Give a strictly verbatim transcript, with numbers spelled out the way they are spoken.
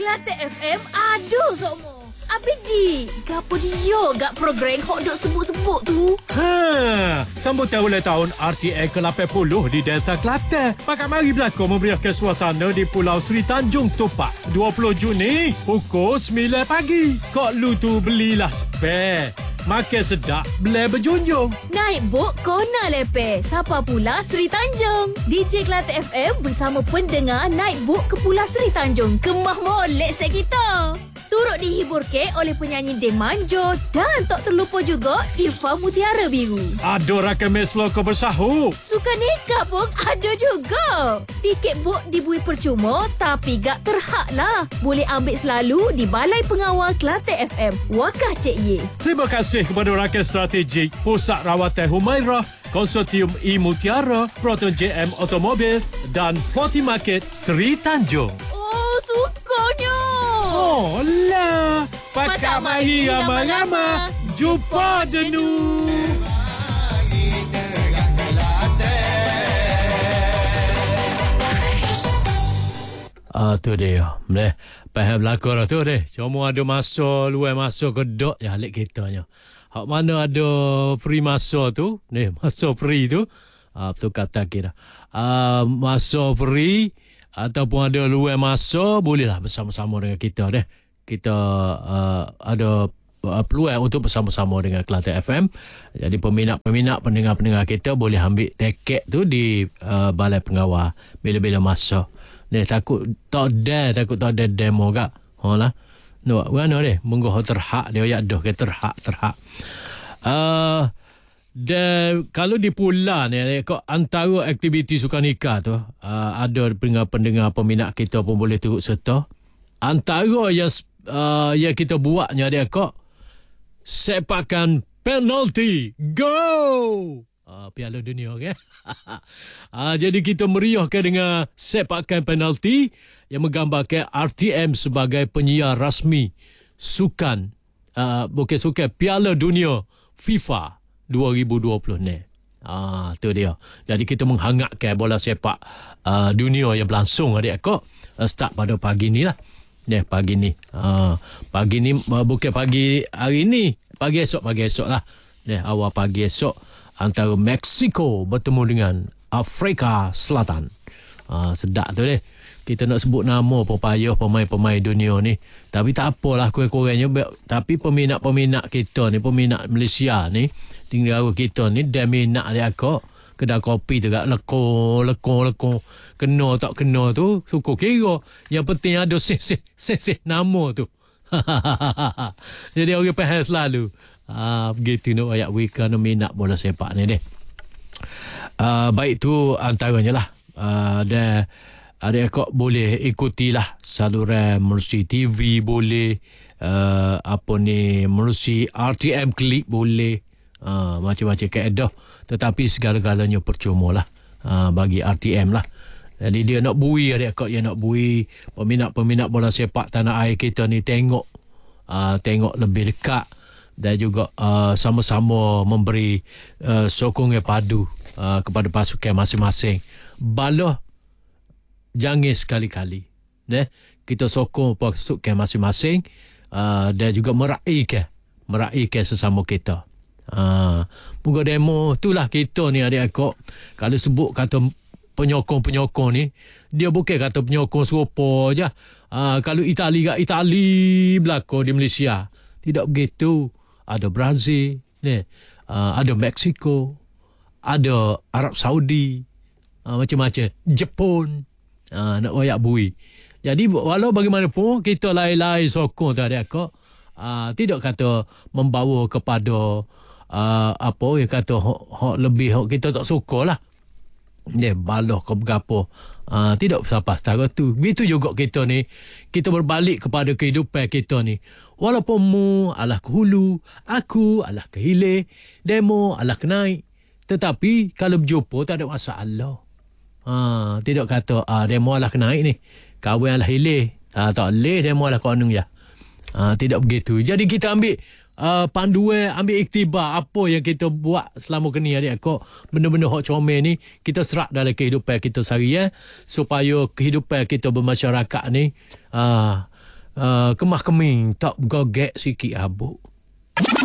Kelate F M aduh sokmo. Abi di, gapo dia gak program hok dok sebut-sebut tu? Ha, sambutan ulang tahun R T A ke lapan puluh di Delta Kelantan. Maka mari berlakon memeriahkan suasana di Pulau Seri Tanjung Topak. dua puluh Juni, pukul sembilan pagi. Kok lu tu belilah spare. Makan sedap, boleh berjunjung. Naik bot kona lepe. Siapa pula Seri Tanjung? D J Kelate F M bersama pendengar naik bot ke Pulau Seri Tanjung. Kemah molek set kita. Turut dihibur ke oleh penyanyi Deng Manjo dan tak terlupa juga Irfan Mutiara Biru. Ada rakan mes loko bersahur. Suka nikah pun ada juga. Tiket bot dibui percuma tapi gak terhak lah. Boleh ambil selalu di Balai Pengawal Kelate F M. Wakah Cik Ye. Terima kasih kepada rakan strategik Pusat Rawatan Humairah, Konsortium E Mutiara, Proton J M Automobil dan Forty Market Seri Tanjung. Oh, sukanya. Oh lah, pakat mari ramai-ramai jumpa denu. Ah tu dia. Boleh faham belakang tu deh. Cuma ada masa luar masa kedok ya alik kitanya. Hak mana ada free masa tu, ni masa free tu. Ah betul kata kira. Ah masa free ataupun ada luar masa, bolehlah bersama-sama dengan kita deh. Kita uh, ada uh, peluang untuk bersama-sama dengan Kelate F M. Jadi peminat-peminat, pendengar-pendengar kita boleh ambil tiket tu di uh, Balai Pengawal bila-bila masa. Ni takut tak ada, takut tak ada demo gak. Ha lah. Nak mana deh? Munggu terhak dia ya dah ke terhak, terhak. Uh, Dan kalau di Pulau ni, kau antara aktiviti sukan-ika tu, uh, ada pendengar-pendengar peminat kita pun boleh turut serta. Antara yang uh, yang kita buatnya dia kok sepakan penalti. Go! Uh, Piala Dunia kan? uh, jadi kita meriahkan dengan sepakan penalti yang menggambarkan R T M sebagai penyiar rasmi sukan, uh, bukan sukan, Piala Dunia FIFA dua ribu dua puluh ni. Ah, tu dia. Jadi kita menghangatkan bola sepak uh, dunia yang berlangsung adik akak. Uh, start pada pagi ni lah. Ni pagi ni. Ah, pagi ni uh, bukan pagi hari ni. Pagi esok, pagi esok lah. Ni awal pagi esok antara Mexico bertemu dengan Afrika Selatan. Ah, sedap tu deh. Kita nak sebut nama pepayah pemain-pemain dunia ni. Tapi tak apalah kurang-kurangnya. Tapi peminat-peminat kita ni, peminat Malaysia ni, tinggal kita ni, dia minat dia kok. Kedai kopi tu kat lekor, lekor, lekor. Kena tak kena tu, suka kira. Yang penting ada seh-seh, seh-seh nama tu. Jadi orang faham selalu. Ah, begitu nak ayat wika nak minat bola sepak ni deh. Ah, baik tu antaranya lah. Ah, dan ada kok boleh ikutilah saluran melalui T V boleh, uh, apa ni, melalui R T M Click boleh, uh, macam-macam kaedah. Tetapi segala-galanya percuma lah uh, bagi R T M lah. Jadi dia nak bui, ada kok dia nak bui peminat-peminat bola sepak tanah air kita ni tengok, uh, tengok lebih dekat dan juga uh, sama-sama memberi uh, sokongan padu uh, kepada pasukan masing-masing. Balah jangan sekali-kali. Eh? Kita sokong pasukan masing-masing uh, dan juga meraihkan, meraihkan sesama kita. Uh, Moga demo itulah kita ni adik-adik. Kalau sebut kata penyokong-penyokong ni, dia bukan kata penyokong serupa je. Uh, kalau Itali kat Itali berlaku di Malaysia. Tidak begitu. Ada Brazil, eh? uh, ada Mexico, ada Arab Saudi, uh, macam-macam. Jepun. Uh, nak wayak bui. Jadi walau bagaimanapun kita lain-lain sokong tu adik-adik. Uh, tidak kata membawa kepada uh, apa yang kata hok, hok lebih hok kita tak suka lah. Dia baloh ke berapa. Uh, tidak sampai setara tu. Begitu juga kita ni. Kita berbalik kepada kehidupan kita ni. Walaupun mu alah ke hulu, aku alah ke hilir, demo alah ke naik. Tetapi kalau berjumpa tak ada masalah. Ha, tidak kata ah, demo lah kena naik ni, kawan lah hilir, ah, tak boleh demo lah konung ya. Ah, tidak begitu. Jadi kita ambil uh, panduan, ambil iktibar apa yang kita buat selama kini adik akak. Benda-benda hak comel ni kita serap dalam kehidupan kita seharian supaya kehidupan kita bermasyarakat ni uh, uh, kemah keming tak gogek sikit habuk.